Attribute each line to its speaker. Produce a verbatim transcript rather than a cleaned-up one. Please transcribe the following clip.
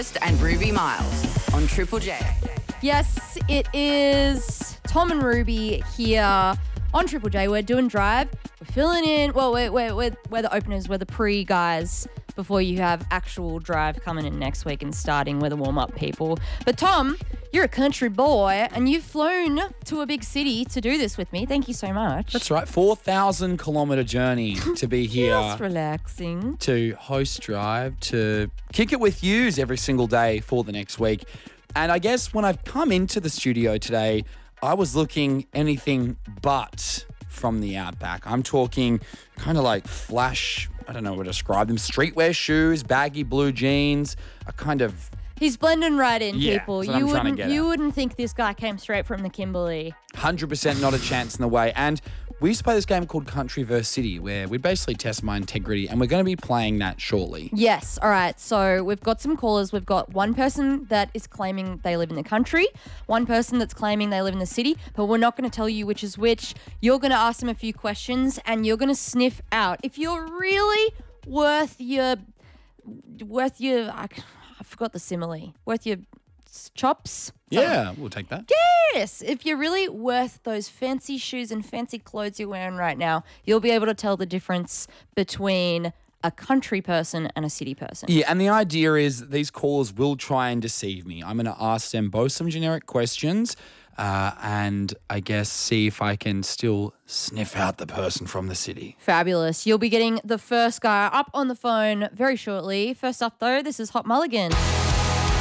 Speaker 1: Hurst and Ruby Miles on Triple J.
Speaker 2: Yes, it is Tom and Ruby here on Triple J. We're doing Drive. We're filling in. Well, we're, we're, we're, we're the openers. We're the pre-guys before you have actual Drive coming in next week and starting. We're the warm-up people. But Tom, you're a country boy and you've flown to a big city to do this with me. Thank you so much.
Speaker 3: That's right. four thousand kilometre journey to be here.
Speaker 2: Just relaxing.
Speaker 3: To host Drive, to kick it with yous every single day for the next week. And I guess when I've come into the studio today, I was looking anything but from the outback. I'm talking kind of like flash, I don't know what to describe them, streetwear shoes, baggy blue jeans, a kind of...
Speaker 2: He's blending right in,
Speaker 3: Yeah,
Speaker 2: people.
Speaker 3: that's what
Speaker 2: You
Speaker 3: I'm trying to
Speaker 2: wouldn't
Speaker 3: get
Speaker 2: you
Speaker 3: at.
Speaker 2: wouldn't think this guy came straight from the Kimberley.
Speaker 3: one hundred percent not a chance in the way. And we used to play this game called Country versus City where we basically test my integrity, and we're going to be playing that shortly.
Speaker 2: Yes. All right. So we've got some callers. We've got one person that is claiming they live in the country, one person that's claiming they live in the city, but we're not going to tell you which is which. You're going to ask them a few questions and you're going to sniff out if you're really worth your, worth your, I, I forgot the simile, worth your chops.
Speaker 3: Yeah, we'll take that.
Speaker 2: Yes, if you're really worth those fancy shoes and fancy clothes you're wearing right now, you'll be able to tell the difference between a country person and a city person.
Speaker 3: Yeah, and the idea is these callers will try and deceive me. I'm going to ask them both some generic questions uh, and I guess see if I can still sniff out the person from the city.
Speaker 2: Fabulous. You'll be getting the first guy up on the phone very shortly. First up, though, this is Hot Mulligan.